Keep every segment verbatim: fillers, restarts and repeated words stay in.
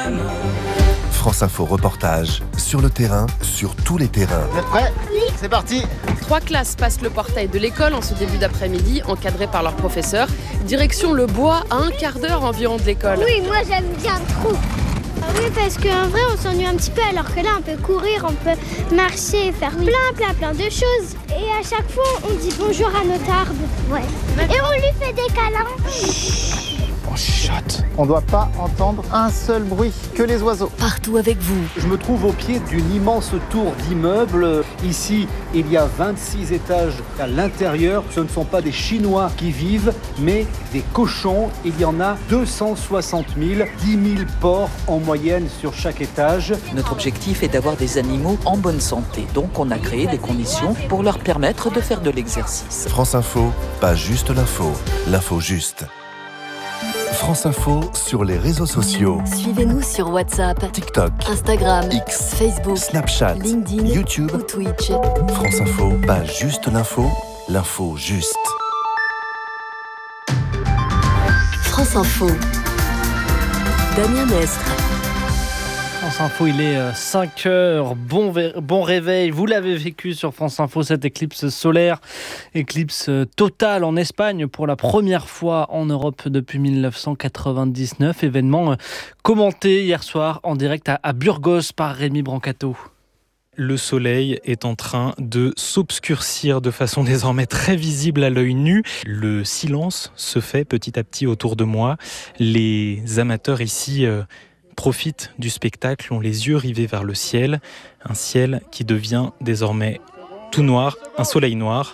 France Info reportage sur le terrain, sur tous les terrains. Vous êtes prêts ? Oui. C'est parti. Trois classes passent le portail de l'école en ce début d'après-midi, encadrées par leur professeur. Direction le bois, à un quart d'heure environ de l'école. Oui, moi j'aime bien trop. Ah oui, parce qu'en vrai on s'ennuie un petit peu, alors que là on peut courir, on peut marcher, faire plein, plein, plein de choses. Et à chaque fois on dit bonjour à notre arbre. Ouais. Et on lui fait des câlins. On chuchote. On ne doit pas entendre un seul bruit, que les oiseaux. Partout avec vous. Je me trouve au pied d'une immense tour d'immeubles. Ici, il y a vingt-six étages à l'intérieur. Ce ne sont pas des Chinois qui vivent, mais des cochons. Il y en a deux cent soixante mille, dix mille porcs en moyenne sur chaque étage. Notre objectif est d'avoir des animaux en bonne santé. Donc on a créé des conditions pour leur permettre de faire de l'exercice. France Info, pas juste l'info, l'info juste. France Info sur les réseaux sociaux. Suivez-nous sur WhatsApp, TikTok, Instagram, X, Facebook, Snapchat, LinkedIn, YouTube ou Twitch. France Info, pas juste l'info, l'info juste. France Info. Damien Mestre. France Info, il est cinq heures, bon, bon réveil, vous l'avez vécu sur France Info, cette éclipse solaire, éclipse totale en Espagne pour la première fois en Europe depuis dix-neuf cent quatre-vingt-dix-neuf, événement commenté hier soir en direct à, à Burgos par Rémi Brancato. Le soleil est en train de s'obscurcir de façon désormais très visible à l'œil nu. Le silence se fait petit à petit autour de moi. Les amateurs ici euh, profitent du spectacle, ont les yeux rivés vers le ciel. Un ciel qui devient désormais tout noir, un soleil noir.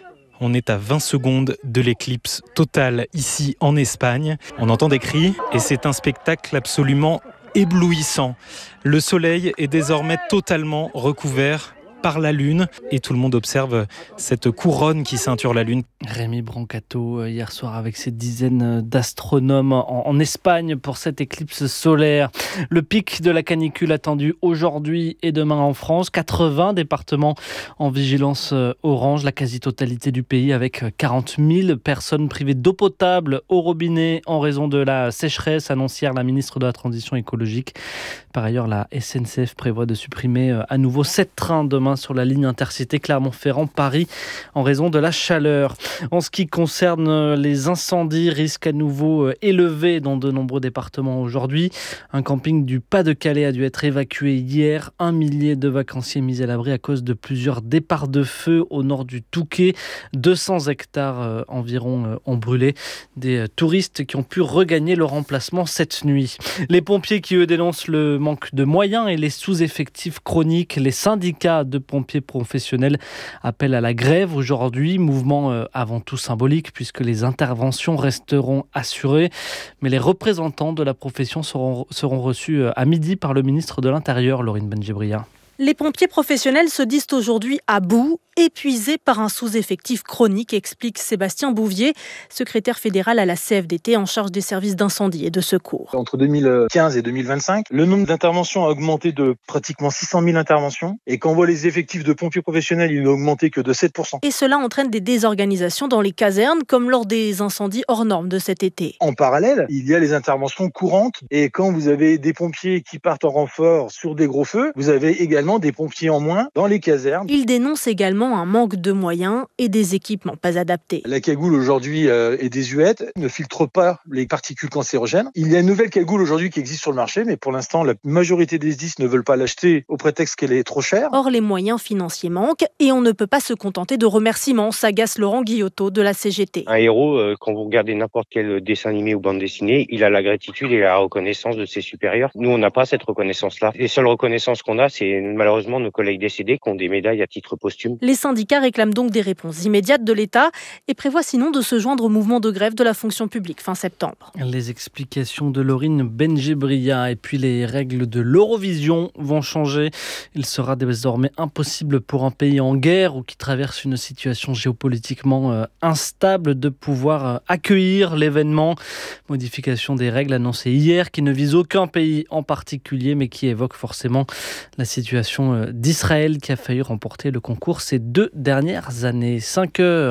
On est à vingt secondes de l'éclipse totale ici en Espagne. On entend des cris et c'est un spectacle absolument éblouissant. Le soleil est désormais totalement recouvert par la Lune et tout le monde observe cette couronne qui ceinture la Lune. Rémi Brancato hier soir avec ses dizaines d'astronomes en, en Espagne pour cette éclipse solaire. Le pic de la canicule attendu aujourd'hui et demain en France. quatre-vingts départements en vigilance orange, la quasi-totalité du pays avec quarante mille personnes privées d'eau potable au robinet en raison de la sécheresse, annonce hier la ministre de la Transition écologique. Par ailleurs, la S N C F prévoit de supprimer à nouveau sept trains demain sur la ligne intercité Clermont-Ferrand-Paris en raison de la chaleur. En ce qui concerne les incendies, risque à nouveau élevé dans de nombreux départements aujourd'hui. Un camping du Pas-de-Calais a dû être évacué hier. Un millier de vacanciers mis à l'abri à cause de plusieurs départs de feu au nord du Touquet. deux cents hectares environ ont brûlé. Des touristes qui ont pu regagner leur emplacement cette nuit. Les pompiers qui, eux, dénoncent le manque de moyens et les sous-effectifs chroniques. Les syndicats de pompiers professionnels appellent à la grève aujourd'hui. Mouvement euh, avant tout symbolique puisque les interventions resteront assurées. Mais les représentants de la profession seront, seront reçus à midi par le ministre de l'Intérieur, Laurine Benjebria. Les pompiers professionnels se disent aujourd'hui à bout, épuisés par un sous-effectif chronique, explique Sébastien Bouvier, secrétaire fédéral à la C F D T en charge des services d'incendie et de secours. Entre deux mille quinze et deux mille vingt-cinq, le nombre d'interventions a augmenté de pratiquement six cent mille interventions. Et quand on voit les effectifs de pompiers professionnels, ils n'ont augmenté que de sept pour cent. Et cela entraîne des désorganisations dans les casernes, comme lors des incendies hors normes de cet été. En parallèle, il y a les interventions courantes. Et quand vous avez des pompiers qui partent en renfort sur des gros feux, vous avez également des pompiers en moins dans les casernes. Il dénonce également un manque de moyens et des équipements pas adaptés. La cagoule aujourd'hui euh, est désuète, ne filtre pas les particules cancérogènes. Il y a une nouvelle cagoule aujourd'hui qui existe sur le marché, mais pour l'instant, la majorité des S D I S ne veulent pas l'acheter au prétexte qu'elle est trop chère. Or, les moyens financiers manquent et on ne peut pas se contenter de remerciements, s'agace Laurent Guillotot de la C G T. Un héros, euh, quand vous regardez n'importe quel dessin animé ou bande dessinée, il a la gratitude et la reconnaissance de ses supérieurs. Nous, on n'a pas cette reconnaissance-là. Les seules reconnaissances qu'on a, c'est malheureusement nos collègues décédés qui ont des médailles à titre posthume. Les syndicats réclament donc des réponses immédiates de l'État et prévoient sinon de se joindre au mouvement de grève de la fonction publique fin septembre. Les explications de Laurine Benjebria et puis les règles de l'Eurovision vont changer. Il sera désormais impossible pour un pays en guerre ou qui traverse une situation géopolitiquement instable de pouvoir accueillir l'événement. Modification des règles annoncées hier qui ne vise aucun pays en particulier mais qui évoque forcément la situation d'Israël qui a failli remporter le concours ces deux dernières années. cinq heures.